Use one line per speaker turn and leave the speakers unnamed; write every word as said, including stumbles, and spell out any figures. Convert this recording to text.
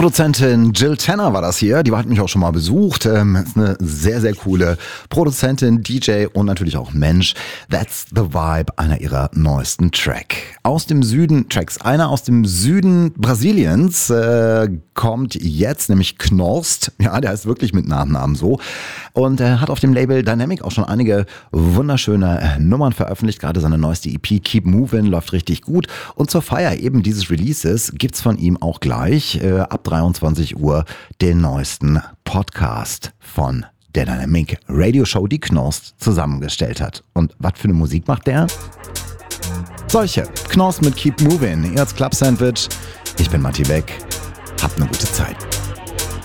Produzentin Jill Tanner war das hier. Die hat mich auch schon mal besucht. Ähm, ist eine sehr, sehr coole Produzentin, D J und natürlich auch Mensch. That's the Vibe, einer ihrer neuesten Track. Aus dem Süden, Tracks, einer aus dem Süden Brasiliens äh, kommt jetzt, nämlich Knorst. Ja, der heißt wirklich mit Nachnamen so. Und er äh, hat auf dem Label Dynamic auch schon einige wunderschöne äh, Nummern veröffentlicht. Gerade seine neueste E P Keep Movin' läuft richtig gut. Und zur Feier eben dieses Releases gibt's von ihm auch gleich äh, ab dreiundzwanzig Uhr den neuesten Podcast von der Dynamic Radio Show, die Knorst zusammengestellt hat. Und was für eine Musik macht der? Solche. Knorst mit Keep Movin'. Ihr als Club Sandwich. Ich bin Matti Beck. Habt eine gute Zeit.